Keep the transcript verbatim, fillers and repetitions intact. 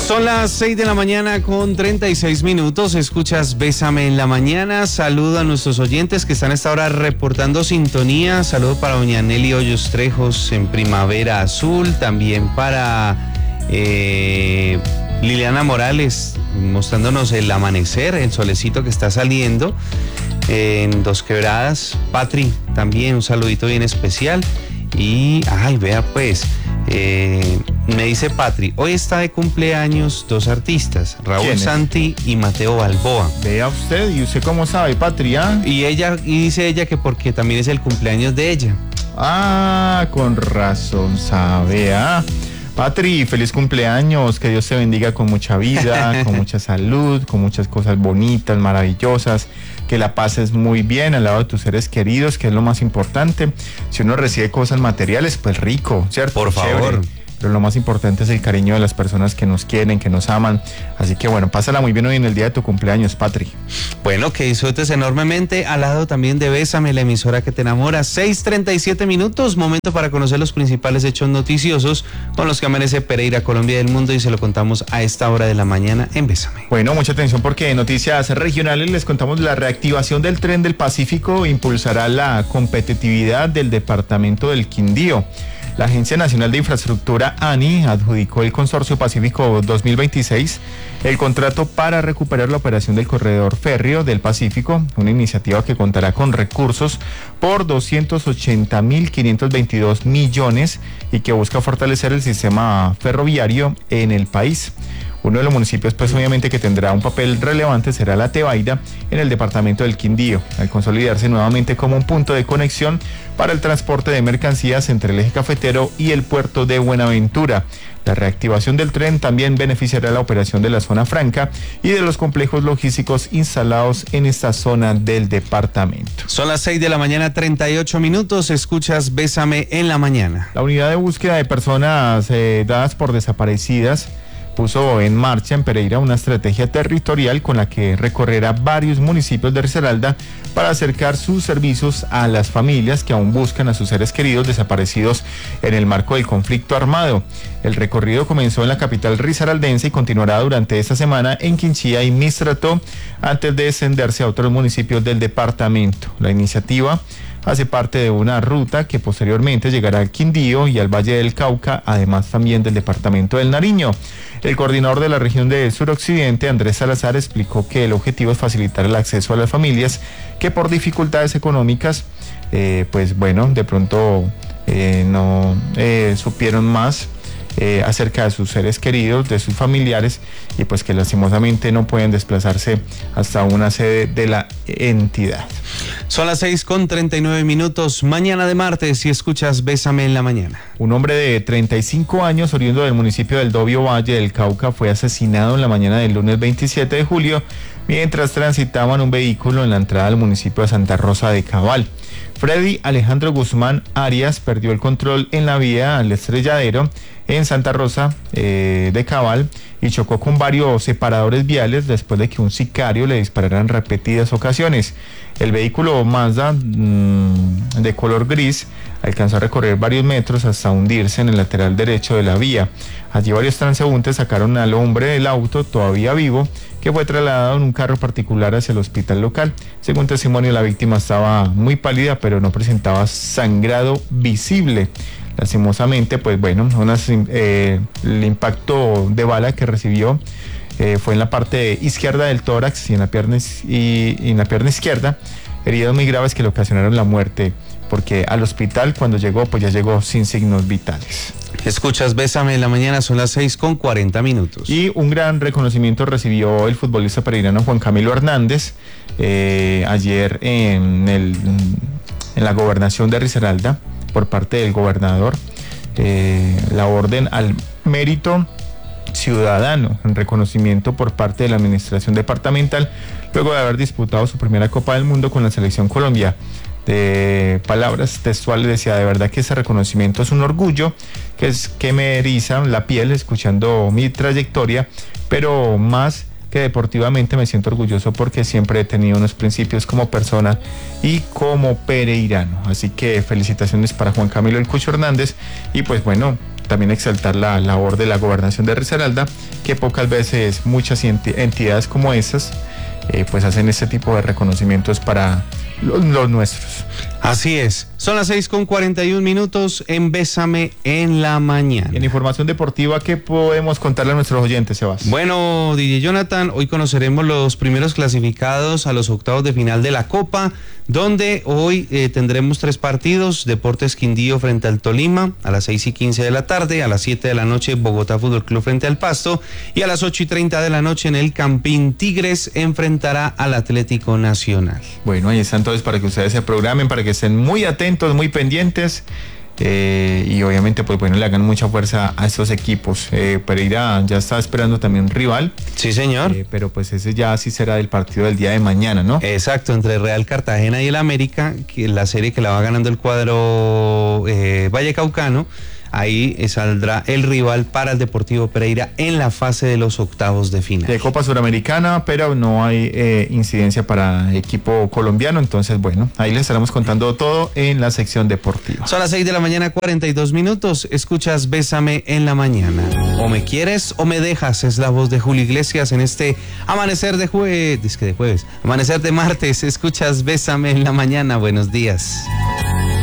Son las seis de la mañana con treinta y seis minutos. Escuchas Bésame en la Mañana. Saludo a nuestros oyentes que están a esta hora reportando sintonía. Saludo para doña Nelly Hoyos Trejos en Primavera Azul. También para eh, Liliana Morales mostrándonos el amanecer, el solecito que está saliendo en Dos Quebradas. Patri, también un saludito bien especial. Y, ay, vea pues, eh, me dice Patri, hoy está de cumpleaños dos artistas, Raúl Santi y Mateo Balboa. Vea usted, ¿y usted cómo sabe, Patri? ¿Ah? Y ella, y dice ella que porque también es el cumpleaños de ella. Ah, con razón, sabe, ah. Patri, feliz cumpleaños, que Dios te bendiga con mucha vida, con mucha salud, con muchas cosas bonitas, maravillosas, que la pases muy bien al lado de tus seres queridos, que es lo más importante. Si uno recibe cosas materiales, pues rico, ¿cierto? Por favor. Chévere. Pero lo más importante es el cariño de las personas que nos quieren, que nos aman. Así que bueno, pásala muy bien hoy en el día de tu cumpleaños, Patri. Bueno, que disfrutes enormemente, al lado también de Bésame, la emisora que te enamora. seis treinta y siete minutos, momento para conocer los principales hechos noticiosos con los que amanece Pereira, Colombia y el mundo, y se lo contamos a esta hora de la mañana en Bésame. Bueno, mucha atención porque en noticias regionales les contamos la reactivación del Tren del Pacífico impulsará la competitividad del departamento del Quindío. La Agencia Nacional de Infraestructura, ANI, adjudicó el Consorcio Pacífico dos mil veintiséis el contrato para recuperar la operación del corredor férreo del Pacífico, una iniciativa que contará con recursos por doscientos ochenta mil quinientos veintidós millones y que busca fortalecer el sistema ferroviario en el país. Uno de los municipios, pues obviamente que tendrá un papel relevante será La Tebaida en el departamento del Quindío, al consolidarse nuevamente como un punto de conexión para el transporte de mercancías entre el eje cafetero y el puerto de Buenaventura. La reactivación del tren también beneficiará la operación de la zona franca y de los complejos logísticos instalados en esta zona del departamento. Son las seis de la mañana, treinta y ocho minutos. Escuchas Bésame en la Mañana. La unidad de búsqueda de personas eh, dadas por desaparecidas puso en marcha en Pereira una estrategia territorial con la que recorrerá varios municipios de Risaralda para acercar sus servicios a las familias que aún buscan a sus seres queridos desaparecidos en el marco del conflicto armado. El recorrido comenzó en la capital risaraldense y continuará durante esta semana en Quinchía y Mistrató antes de extenderse a otros municipios del departamento. La iniciativa hace parte de una ruta que posteriormente llegará al Quindío y al Valle del Cauca, además también del departamento del Nariño. El coordinador de la región del suroccidente, Andrés Salazar, explicó que el objetivo es facilitar el acceso a las familias que por dificultades económicas, eh, pues bueno, de pronto eh, no eh, supieron más Eh, acerca de sus seres queridos, de sus familiares, y pues que lastimosamente no pueden desplazarse hasta una sede de la entidad. Son las seis con treinta y nueve minutos, mañana de martes, y escuchas Bésame en la Mañana. Un hombre de treinta y cinco años, oriundo del municipio del Dobio Valle del Cauca, fue asesinado en la mañana del lunes veintisiete de julio mientras transitaba en un vehículo en la entrada del municipio de Santa Rosa de Cabal. Freddy Alejandro Guzmán Arias perdió el control en la vía al estrelladero en Santa Rosa eh, de Cabal y chocó con varios separadores viales después de que un sicario le disparara en repetidas ocasiones. El vehículo Mazda mmm, de color gris alcanzó a recorrer varios metros hasta hundirse en el lateral derecho de la vía. Allí varios transeúntes sacaron al hombre del auto todavía vivo, que fue trasladado en un carro particular hacia el hospital local. Según testimonio, la víctima estaba muy pálida, pero no presentaba sangrado visible. Lastimosamente, pues bueno, unas, eh, el impacto de bala que recibió eh, fue en la parte izquierda del tórax y en la pierna, y, y en la pierna izquierda, heridas muy graves que le ocasionaron la muerte, porque al hospital cuando llegó, pues ya llegó sin signos vitales. Escuchas Bésame en la Mañana, son las seis con cuarenta minutos. Y un gran reconocimiento recibió el futbolista pereirano Juan Camilo Hernández eh, ayer en, el, en la gobernación de Risaralda por parte del gobernador, eh, la orden al mérito ciudadano en reconocimiento por parte de la administración departamental luego de haber disputado su primera Copa del Mundo con la selección Colombia. De palabras textuales decía: de verdad que ese reconocimiento es un orgullo, que es que me eriza la piel escuchando mi trayectoria, pero más que deportivamente me siento orgulloso porque siempre he tenido unos principios como persona y como pereirano. Así que felicitaciones para Juan Camilo El Cucho Hernández y pues bueno, también exaltar la labor de la gobernación de Risaralda, que pocas veces muchas entidades como esas eh, pues hacen este tipo de reconocimientos para los, los nuestros. Así es. Son las seis con cuarenta y un minutos en Bésame en la mañana. Y en información deportiva, ¿qué podemos contarle a nuestros oyentes, Sebas? Bueno, D J Jonathan, hoy conoceremos los primeros clasificados a los octavos de final de la Copa, donde hoy eh, tendremos tres partidos: Deportes Quindío frente al Tolima a las seis y quince de la tarde, a las siete de la noche Bogotá Fútbol Club frente al Pasto, y a las ocho y treinta de la noche en el Campín Tigres enfrentará al Atlético Nacional. Bueno, ahí está entonces para que ustedes se programen, para que estén muy atentos, muy pendientes. Eh, y obviamente pues bueno, le hagan mucha fuerza a estos equipos. eh, Pereira ya está esperando también un rival. Sí, señor. Eh, pero pues ese ya sí será del partido del día de mañana, ¿no? Exacto, entre Real Cartagena y el América, que la serie que la va ganando el cuadro eh, Vallecaucano. Ahí saldrá el rival para el Deportivo Pereira en la fase de los octavos de final. De Copa Suramericana, pero no hay eh, incidencia para equipo colombiano. Entonces, bueno, ahí les estaremos contando todo en la sección deportiva. Son las seis de la mañana, cuarenta y dos minutos. Escuchas Bésame en la mañana. O me quieres o me dejas, es la voz de Julio Iglesias en este amanecer de jueves. Es que de jueves. Amanecer de martes. Escuchas Bésame en la mañana. Buenos días.